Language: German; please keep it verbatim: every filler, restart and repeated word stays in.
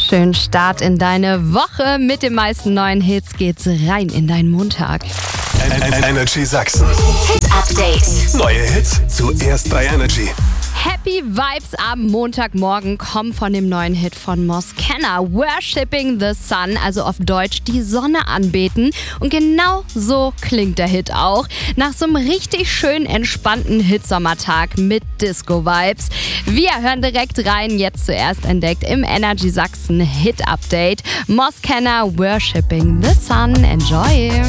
Schönen Start in deine Woche. Mit den meisten neuen Hits geht's rein in deinen Montag. Energy Sachsen. Hit Update. Neue Hits zuerst bei Energy. Happy Vibes am Montagmorgen kommen von dem neuen Hit von Moskenna. Worshipping the Sun, also auf Deutsch die Sonne anbeten. Und genau so klingt der Hit auch. Nach so einem richtig schön entspannten Hitsommertag mit Disco-Vibes. Wir hören direkt rein, jetzt zuerst entdeckt im Energy Sachsen Hit Update. Moskenna, Worshipping the Sun. Enjoy!